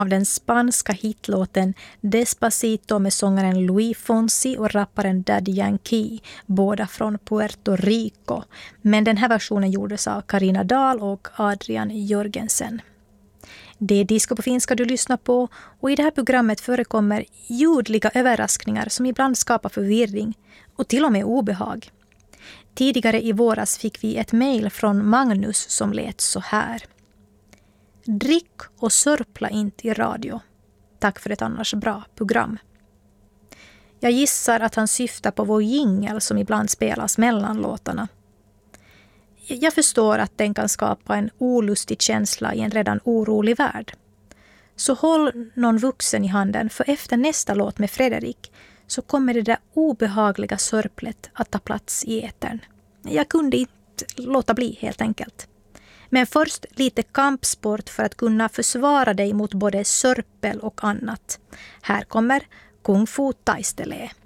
av den spanska hitlåten Despacito med sångaren Luis Fonsi och rapparen Daddy Yankee, båda från Puerto Rico. Men den här versionen gjordes av Carina Dahl och Adrian Jörgensen. Det är Disco på finska du lyssnar på, och i det här programmet förekommer ljudliga överraskningar som ibland skapar förvirring och till och med obehag. Tidigare i våras fick vi ett mejl från Magnus som lät så här. Drick och sörpla inte i radio. Tack för ett annars bra program. Jag gissar att han syftar på vår jingle som ibland spelas mellan låtarna. Jag förstår att den kan skapa en olustig känsla i en redan orolig värld. Så håll någon vuxen i handen, för efter nästa låt med Fredrik så kommer det där obehagliga sörplet att ta plats i etern. Jag kunde inte låta bli helt enkelt. Men först lite kampsport för att kunna försvara dig mot både sörpel och annat. Här kommer Kung Fu Taistele.